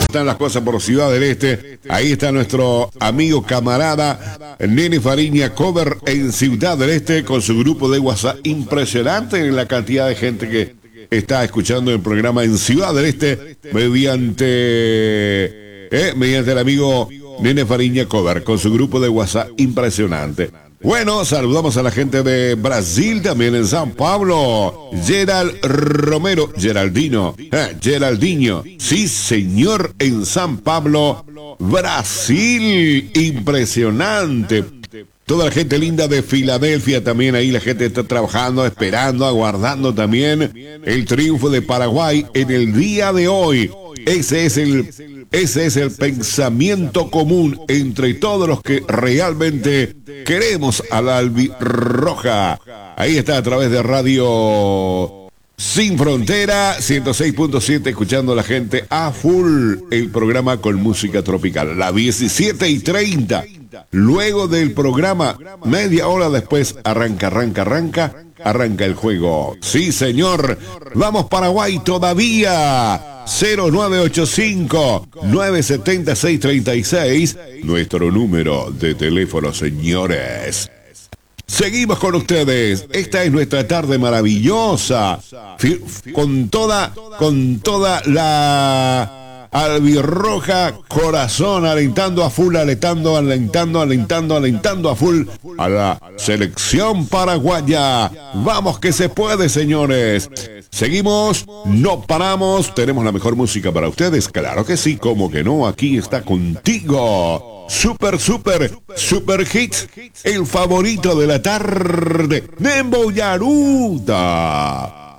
están las cosas por Ciudad del Este? Ahí está nuestro amigo camarada Nene Fariña Cover en Ciudad del Este con su grupo de WhatsApp. Impresionante la cantidad de gente que está escuchando el programa en Ciudad del Este mediante el amigo Nene Fariña Cover con su grupo de WhatsApp. Impresionante. Bueno, saludamos a la gente de Brasil, también en San Pablo. Geraldinho. Sí, señor, en San Pablo, Brasil. Impresionante. Toda la gente linda de Filadelfia también, ahí la gente está trabajando, esperando, aguardando también el triunfo de Paraguay en el día de hoy. Ese es el pensamiento común entre todos los que realmente queremos a la albirroja. Ahí está a través de Radio Sin Frontera 106.7, escuchando a la gente a full el programa con música tropical. Las 17:30. Luego del programa, media hora después, arranca el juego. Sí, señor. Vamos Paraguay todavía. 0985-976-36, nuestro número de teléfono, señores. Seguimos con ustedes. Esta es nuestra tarde maravillosa. Con toda la albirroja corazón, alentando a full, alentando a full a la selección paraguaya. Vamos que se puede, señores. Seguimos, no paramos, tenemos la mejor música para ustedes, claro que sí, como que no, aquí está contigo. Super hits, el favorito de la tarde, Nembo Yaruta.